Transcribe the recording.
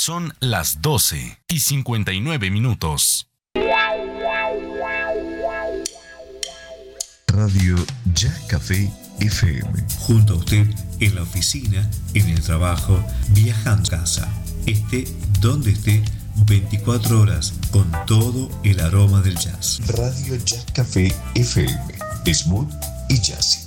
Son las 12:59. Radio Jazz Café FM. Junto a usted, en la oficina, en el trabajo, viajando a casa. Esté donde esté, 24 horas, con todo el aroma del jazz. Radio Jazz Café FM. Smooth y jazzy.